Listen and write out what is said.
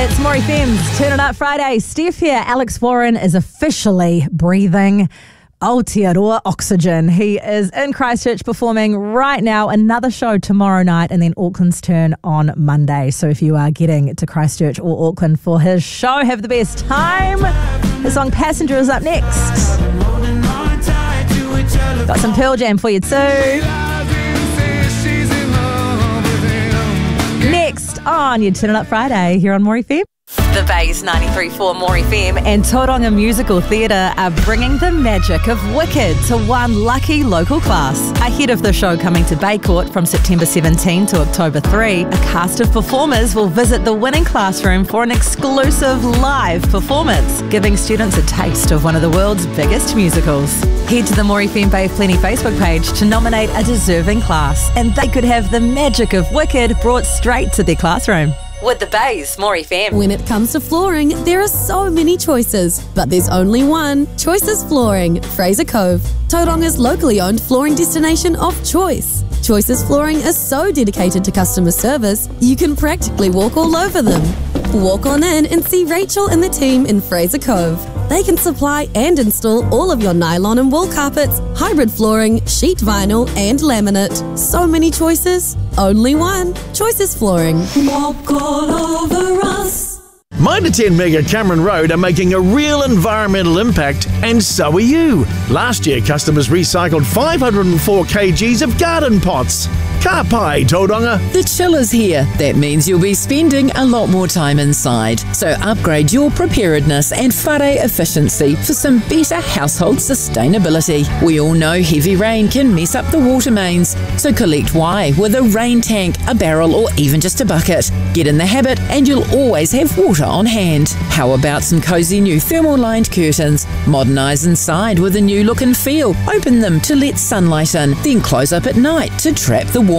It's More FM's Turn It Up Friday. Steph here. Alex Warren is officially breathing Aotearoa oxygen. He is in Christchurch performing right now. Another show tomorrow night and then Auckland's turn on Monday. So if you are getting to Christchurch or Auckland for his show, have the best time. The song Passenger is up next. Got some Pearl Jam for you too. Next on your Turn It Up Friday here on More FM. The Bay's 93.4 More FM and Tauranga Musical Theatre are bringing the magic of Wicked to one lucky local class. Ahead of the show coming to Bay Court from September 17 to October 3, a cast of performers will visit the winning classroom for an exclusive live performance, giving students a taste of one of the world's biggest musicals. Head to the More FM Bay of Plenty Facebook page to nominate a deserving class, and they could have the magic of Wicked brought straight to their classroom. With the Bay's More FM. When it comes to flooring, there are so many choices, but there's only one. Choices Flooring, Fraser Cove, Tauranga's locally owned flooring destination of choice. Choices Flooring is so dedicated to customer service, you can practically walk all over them. Walk on in and see Rachel and the team in Fraser Cove. They can supply and install all of your nylon and wool carpets, hybrid flooring, sheet vinyl and laminate. So many choices, only one. Choices Flooring. Walk all over us. Mitre 10 Mega Cameron Road are making a real environmental impact, and so are you. Last year, customers recycled 504 kgs of garden pots. Ka pai, Tauranga. The chill is here. That means you'll be spending a lot more time inside. So upgrade your preparedness and whare efficiency for some better household sustainability. We all know heavy rain can mess up the water mains. So collect Y with a rain tank, a barrel or even just a bucket. Get in the habit and you'll always have water on hand. How about some cosy new thermal lined curtains? Modernise inside with a new look and feel. Open them to let sunlight in, then close up at night to trap the warmth.